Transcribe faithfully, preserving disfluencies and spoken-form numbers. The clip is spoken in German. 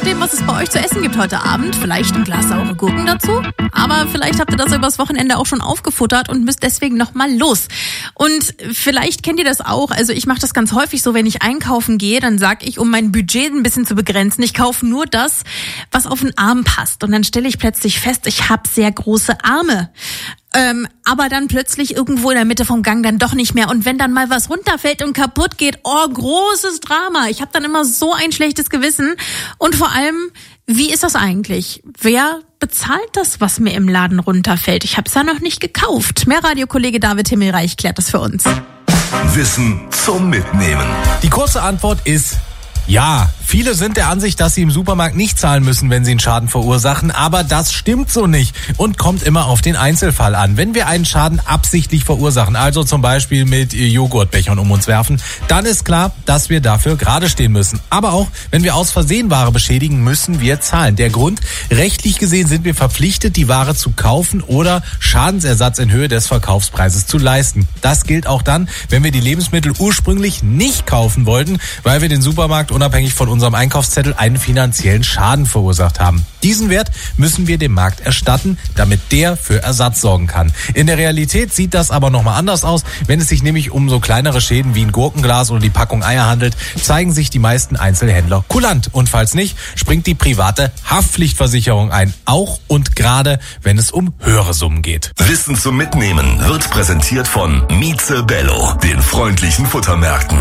nachdem, was es bei euch zu essen gibt heute Abend. Vielleicht ein Glas saure Gurken dazu. Aber vielleicht habt ihr das übers Wochenende auch schon aufgefuttert und müsst deswegen nochmal los. Und vielleicht kennt ihr das auch. Also ich mache das ganz häufig so, wenn ich einkaufen gehe, dann sage ich, um mein Budget ein bisschen zu begrenzen, ich kaufe nur das, was auf den Arm passt. Und dann stelle ich plötzlich fest, ich habe sehr große Arme. Ähm, aber dann plötzlich irgendwo in der Mitte vom Gang dann doch nicht mehr. Und wenn dann mal was runterfällt und kaputt geht, oh, großes Drama. Ich habe dann immer so ein schlechtes Gewissen. Und vor allem, wie ist das eigentlich? Wer bezahlt das, was mir im Laden runterfällt? Ich habe es ja noch nicht gekauft. Mehr Radiokollege David Himmelreich klärt das für uns. Wissen zum Mitnehmen. Die kurze Antwort ist ja. Viele sind der Ansicht, dass sie im Supermarkt nicht zahlen müssen, wenn sie einen Schaden verursachen, aber das stimmt so nicht und kommt immer auf den Einzelfall an. Wenn wir einen Schaden absichtlich verursachen, also zum Beispiel mit Joghurtbechern um uns werfen, dann ist klar, dass wir dafür gerade stehen müssen. Aber auch, wenn wir aus Versehen Ware beschädigen, müssen wir zahlen. Der Grund, rechtlich gesehen sind wir verpflichtet, die Ware zu kaufen oder Schadensersatz in Höhe des Verkaufspreises zu leisten. Das gilt auch dann, wenn wir die Lebensmittel ursprünglich nicht kaufen wollten, weil wir den Supermarkt unabhängig von unserem Einkaufszettel einen finanziellen Schaden verursacht haben. Diesen Wert müssen wir dem Markt erstatten, damit der für Ersatz sorgen kann. In der Realität sieht das aber nochmal anders aus. Wenn es sich nämlich um so kleinere Schäden wie ein Gurkenglas oder die Packung Eier handelt, zeigen sich die meisten Einzelhändler kulant. Und falls nicht, springt die private Haftpflichtversicherung ein. Auch und gerade, wenn es um höhere Summen geht. Wissen zum Mitnehmen wird präsentiert von Mieze Bello, den freundlichen Futtermärkten.